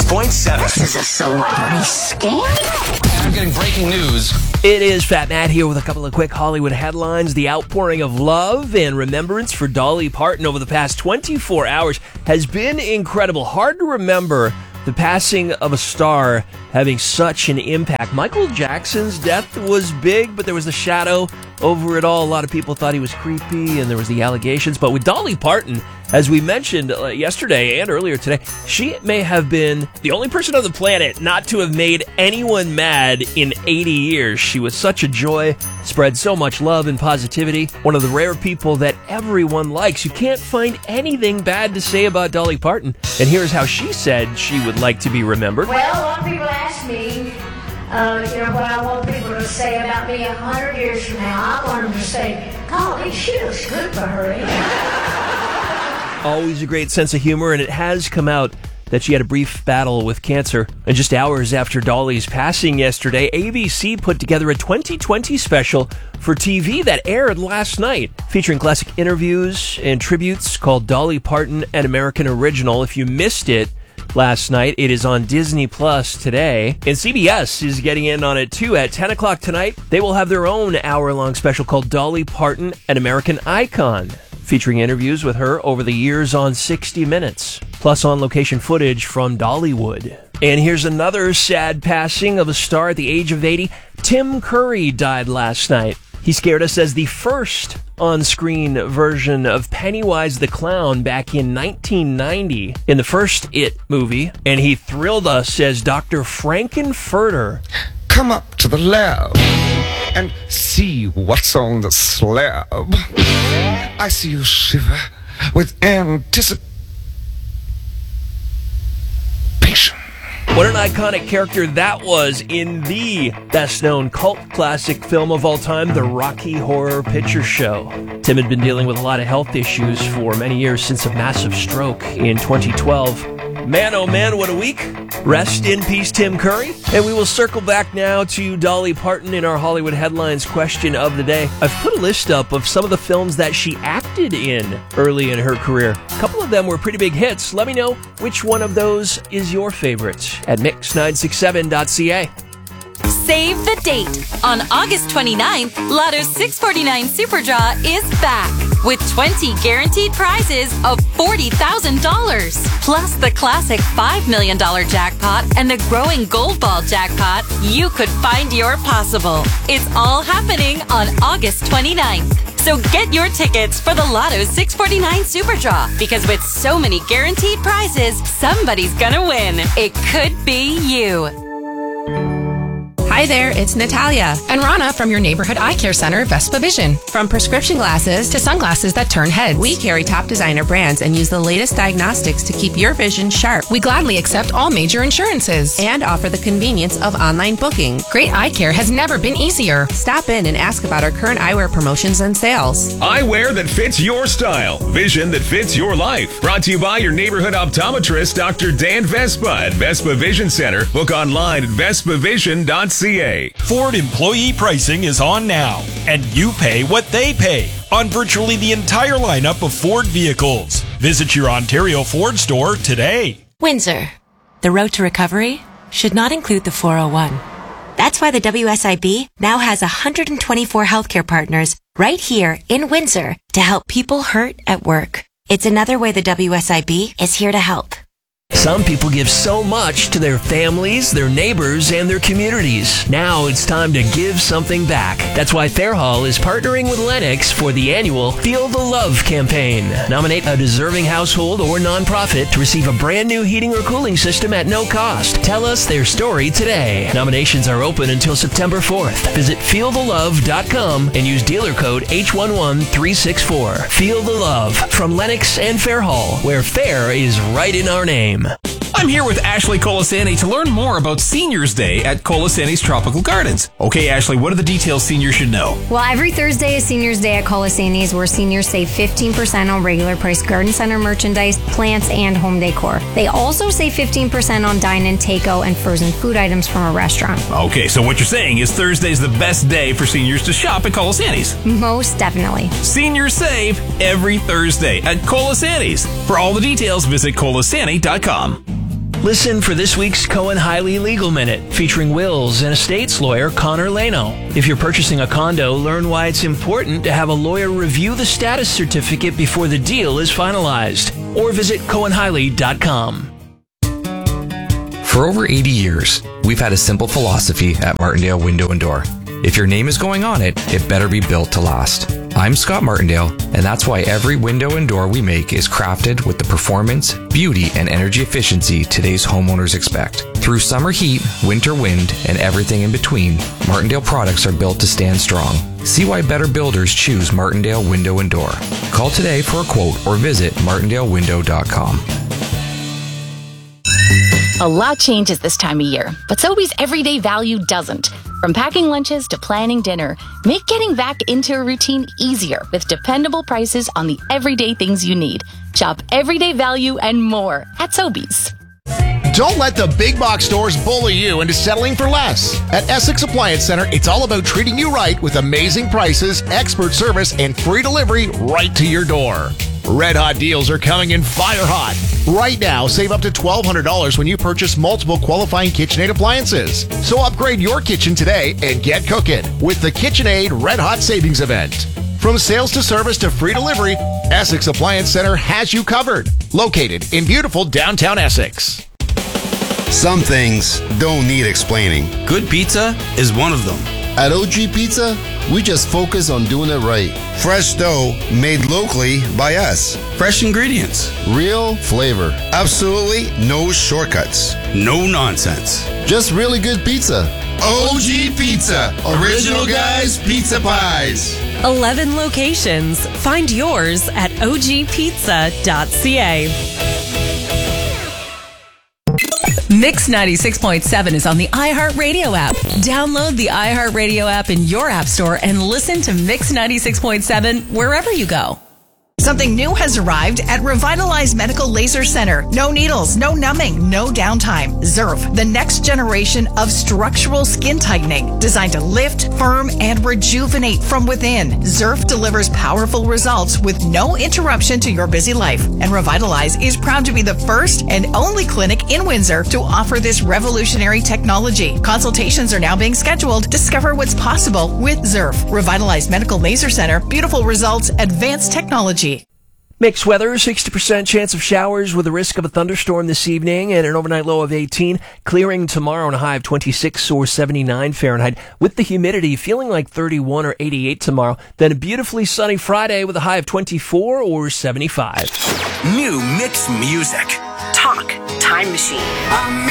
96.7. This is a celebrity scam? I'm getting breaking news. It is Fat Matt here with a couple of quick Hollywood headlines. The outpouring of love and remembrance for Dolly Parton over the past 24 hours has been incredible. Hard to remember the passing of a star having such an impact. Michael Jackson's death was big, but there was a shadow over it all. A lot of people thought he was creepy, and there was the allegations. But with Dolly Parton, as we mentioned yesterday and earlier today, she may have been the only person on the planet not to have made anyone mad in 80 years. She was such a joy, spread so much love and positivity. One of the rare people that everyone likes. You can't find anything bad to say about Dolly Parton. And here's how she said she would like to be remembered. Well, a lot of people ask me, what I want people to say about me 100 years from now. I want them to say, golly, she looks good for her age. Always a great sense of humor, and it has come out that she had a brief battle with cancer. And just hours after Dolly's passing yesterday, ABC put together a 2020 special for TV that aired last night, featuring classic interviews and tributes called Dolly Parton, an American Original. If you missed it last night, it is on Disney Plus today. And CBS is getting in on it too. At 10 o'clock tonight, they will have their own hour-long special called Dolly Parton, an American Icon, featuring interviews with her over the years on 60 Minutes, plus on-location footage from Dollywood. And here's another sad passing of a star at the age of 80. Tim Curry died last night. He scared us as the first on-screen version of Pennywise the Clown back in 1990 in the first It movie, and he thrilled us as Dr. Frankenfurter. Come up to the lab and see what's on the slab. I see you shiver with anticipation. What an iconic character that was in the best-known cult classic film of all time, The Rocky Horror Picture Show. Tim had been dealing with a lot of health issues for many years since a massive stroke in 2012. Man, oh man, what a week. Rest in peace, Tim Curry. And we will circle back now to Dolly Parton in our Hollywood Headlines question of the day. I've put a list up of some of the films that she acted in early in her career. A couple of them were pretty big hits. Let me know which one of those is your favorite at mix967.ca. Save the date. On August 29th, Lotto's 649 Super Draw is back with 20 guaranteed prizes of $40,000. Plus the classic $5 million jackpot and the growing Gold Ball jackpot. You could find your possible. It's all happening on August 29th. So get your tickets for the Lotto's 649 Super Draw, because with so many guaranteed prizes, somebody's gonna win. It could be you. Hi there, it's Natalia and Rana from your neighborhood eye care center, Vespa Vision. From prescription glasses to sunglasses that turn heads, we carry top designer brands and use the latest diagnostics to keep your vision sharp. We gladly accept all major insurances and offer the convenience of online booking. Great eye care has never been easier. Stop in and ask about our current eyewear promotions and sales. Eyewear that fits your style. Vision that fits your life. Brought to you by your neighborhood optometrist, Dr. Dan Vespa at Vespa Vision Center. Book online at vespavision.ca. Ford employee pricing is on now, and you pay what they pay on virtually the entire lineup of Ford vehicles. Visit your Ontario Ford store today. Windsor. The road to recovery should not include the 401. That's why the WSIB now has 124 healthcare partners right here in Windsor to help people hurt at work. It's another way the WSIB is here to help. Some people give so much to their families, their neighbors, and their communities. Now it's time to give something back. That's why Fairhall is partnering with Lennox for the annual Feel the Love campaign. Nominate a deserving household or nonprofit to receive a brand new heating or cooling system at no cost. Tell us their story today. Nominations are open until September 4th. Visit feelthelove.com and use dealer code H11364. Feel the Love from Lennox and Fairhall, where fair is right in our name. I'm here with Ashley Colasani to learn more about Seniors Day at Colasani's Tropical Gardens. Okay, Ashley, what are the details seniors should know? Well, every Thursday is Seniors Day at Colasani's, where seniors save 15% on regular price garden center merchandise, plants, and home decor. They also save 15% on dine-in, take-out, and frozen food items from a restaurant. Okay, so what you're saying is Thursday's the best day for seniors to shop at Colasani's. Most definitely. Seniors save every Thursday at Colasani's. For all the details, visit colasani.com. Listen for this week's Cohen-Hiley Legal Minute, featuring wills and estates lawyer Connor Leno. If you're purchasing a condo, learn why it's important to have a lawyer review the status certificate before the deal is finalized. Or visit CohenHiley.com. For over 80 years, we've had a simple philosophy at Martindale Window and Door. If your name is going on it, it better be built to last. I'm Scott Martindale, and that's why every window and door we make is crafted with the performance, beauty, and energy efficiency today's homeowners expect. Through summer heat, winter wind, and everything in between, Martindale products are built to stand strong. See why better builders choose Martindale Window and Door. Call today for a quote or visit martindalewindow.com. A lot changes this time of year, but Sobeys everyday value doesn't. From packing lunches to planning dinner, make getting back into a routine easier with dependable prices on the everyday things you need. Shop everyday value and more at Sobeys. Don't let the big box stores bully you into settling for less. At Essex Appliance Center, it's all about treating you right with amazing prices, expert service, and free delivery right to your door. Red Hot deals are coming in fire hot. Right now, save up to $1,200 when you purchase multiple qualifying KitchenAid appliances. So upgrade your kitchen today and get cooking with the KitchenAid Red Hot Savings Event. From sales to service to free delivery, Essex Appliance Center has you covered. Located in beautiful downtown Essex. Some things don't need explaining. Good pizza is one of them. At OG Pizza, we just focus on doing it right. Fresh dough made locally by us. Fresh ingredients. Real flavor. Absolutely no shortcuts. No nonsense. Just really good pizza. OG Pizza. Original guys, pizza pies. 11 locations. Find yours at ogpizza.ca. Mix 96.7 is on the iHeartRadio app. Download the iHeartRadio app in your app store and listen to Mix 96.7 wherever you go. Something new has arrived at Revitalized Medical Laser Center. No needles, no numbing, no downtime. Zerf, the next generation of structural skin tightening, designed to lift, firm, and rejuvenate from within. Zerf delivers powerful results with no interruption to your busy life. And Revitalize is proud to be the first and only clinic in Windsor to offer this revolutionary technology. Consultations are now being scheduled. Discover what's possible with Zerf. Revitalized Medical Laser Center. Beautiful results, advanced technology. Mixed weather, 60% chance of showers with a risk of a thunderstorm this evening and an overnight low of 18. Clearing tomorrow and a high of 26 or 79 Fahrenheit. With the humidity feeling like 31 or 88 tomorrow. Then a beautifully sunny Friday with a high of 24 or 75. New mixed music. Talk Time Machine.